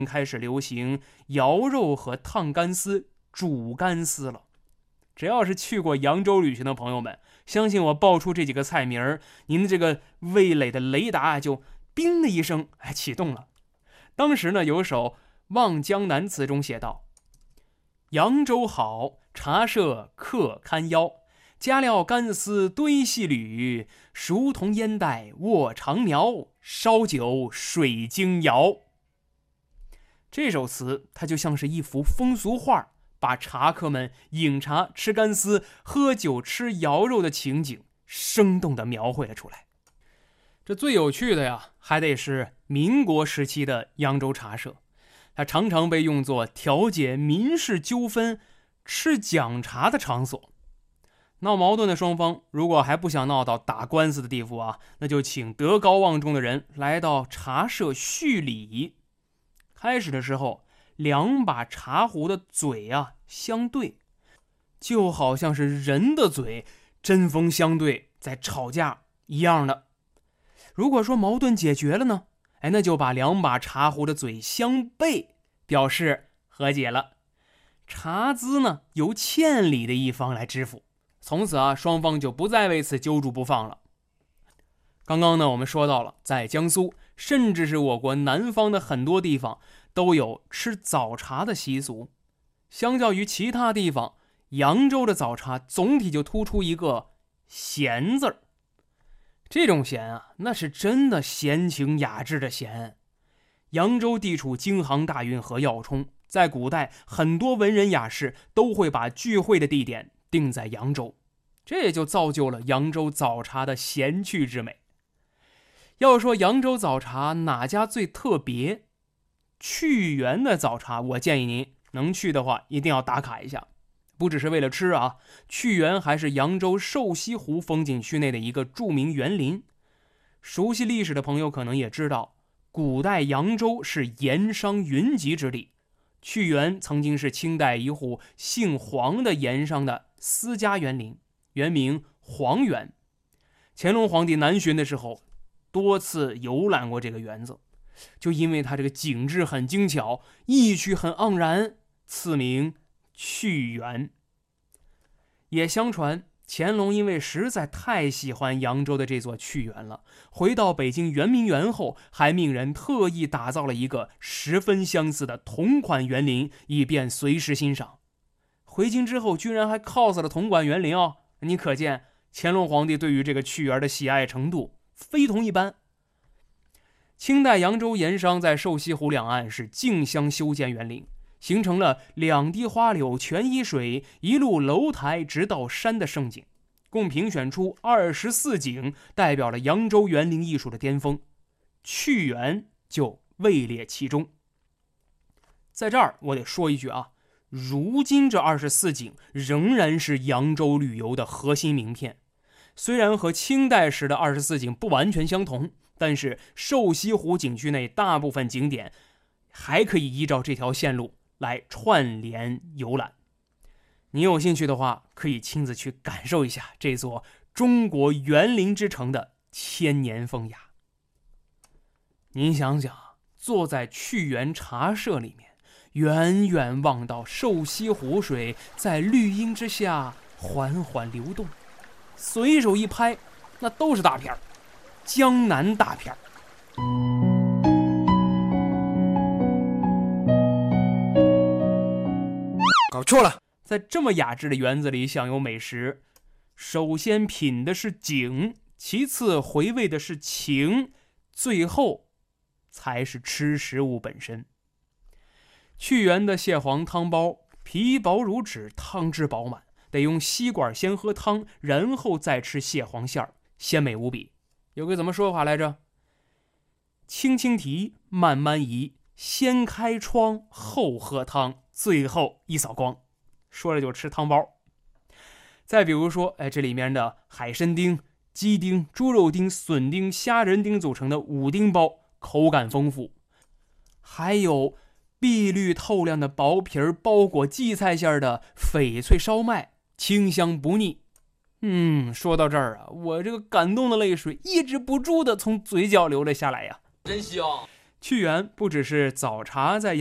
开始流行肴肉和烫干丝、煮干丝了。只要是去过扬州旅行的朋友们，相信我报出这几个菜名，您的这个味蕾的雷达就叮的一声启动了。当时呢，有首《望江南词》中写道：扬州好，茶社客堪邀，加料干丝堆细缕，熟同烟袋卧长苗，烧酒水晶摇。这首词它就像是一幅风俗画，把茶客们饮茶吃干丝、喝酒吃肴肉的情景生动地描绘了出来。这最有趣的呀，还得是民国时期的扬州茶社，它常常被用作调解民事纠纷、吃讲茶的场所。闹矛盾的双方如果还不想闹到打官司的地步啊，那就请德高望重的人来到茶社叙礼。开始的时候，两把茶壶的嘴相对，就好像是人的嘴针锋相对在吵架一样的。如果说矛盾解决了呢，那就把两把茶壶的嘴相背，表示和解了。茶资呢，由欠礼的一方来支付，从此双方就不再为此揪住不放了。刚刚呢，我们说到了，在江苏，甚至是我国南方的很多地方都有吃早茶的习俗。相较于其他地方，扬州的早茶总体就突出一个闲字儿。这种闲那是真的闲情雅致的闲。扬州地处京杭大运河要冲，在古代很多文人雅士都会把聚会的地点定在扬州，这也就造就了扬州早茶的闲趣之美。要说扬州早茶哪家最特别，趣园的早茶我建议您能去的话一定要打卡一下。不只是为了吃趣园还是扬州瘦西湖风景区内的一个著名园林。熟悉历史的朋友可能也知道，古代扬州是盐商云集之地，趣园曾经是清代一户姓黄的盐商的私家园林，原名黄园。乾隆皇帝南巡的时候多次游览过这个园子，就因为它这个景致很精巧，意趣很盎然，赐名趣园。也相传乾隆因为实在太喜欢扬州的这座趣园了，回到北京圆明园后，还命人特意打造了一个十分相似的同款园林，以便随时欣赏。回京之后居然还 cos 了同款园林你可见乾隆皇帝对于这个趣园的喜爱程度非同一般。清代扬州盐商在瘦西湖两岸是竞相修建园林，形成了两堤花柳全依水，一路楼台直到山的盛景，共评选出24景，代表了扬州园林艺术的巅峰，趣园就位列其中。在这儿我得说一句如今这24景仍然是扬州旅游的核心名片。虽然和清代时的24景不完全相同，但是瘦西湖景区内大部分景点还可以依照这条线路来串联游览。你有兴趣的话，可以亲自去感受一下这座中国园林之城的千年风雅。您想想，坐在趣园茶社里面，远远望到瘦西湖水在绿荫之下缓缓流动，随手一拍，那都是大片，江南大片。 搞错了， 在这么雅致的园子里享有美食，首先品的是景，其次回味的是情，最后才是吃食物本身。趣园的蟹黄汤包皮薄如纸，汤汁饱满，得用吸管先喝汤，然后再吃蟹黄馅儿，鲜美无比。有个怎么说法来着？轻轻提，慢慢移，先开窗后喝汤，最后一扫光。说了就吃汤包。再比如说这里面的海参丁、鸡丁、猪肉丁、笋丁、虾仁丁组成的五丁包，口感丰富。还有碧绿透亮的薄皮包裹荠菜馅的翡翠烧麦，清香不腻。说到这儿我这个感动的泪水抑制不住的从嘴角流了下来呀， 真香。 趣园不只是早茶在